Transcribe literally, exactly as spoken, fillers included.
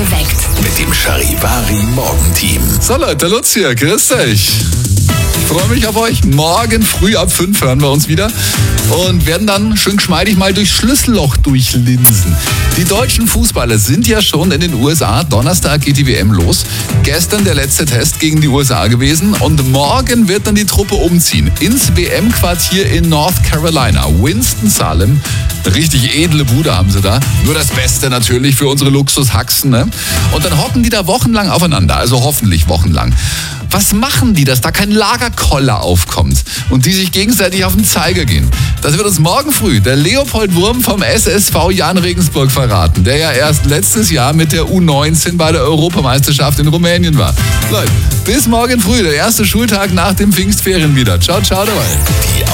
Geweckt. Mit dem Charivari-Morgenteam. So Leute, Lutz hier, grüß euch. Ich freue mich auf euch. Morgen früh ab fünf hören wir uns wieder und werden dann schön geschmeidig mal durchs Schlüsselloch durchlinsen. Die deutschen Fußballer sind ja schon in den U S A. Donnerstag geht die W M los. Gestern der letzte Test gegen die U S A gewesen und morgen wird dann die Truppe umziehen ins W M-Quartier in North Carolina. Winston-Salem. Richtig edle Bude haben sie da. Nur das Beste natürlich für unsere Luxushaxen, ne? Und dann hocken die da wochenlang aufeinander, also hoffentlich wochenlang. Was machen die, dass da kein Lagerkoller aufkommt und die sich gegenseitig auf den Zeiger gehen? Das wird uns morgen früh der Leopold Wurm vom S S V Jan Regensburg verraten, der ja erst letztes Jahr mit der U neunzehn bei der Europameisterschaft in Rumänien war. Leute, bis morgen früh, der erste Schultag nach den Pfingstferien wieder. Ciao, ciao dabei. Die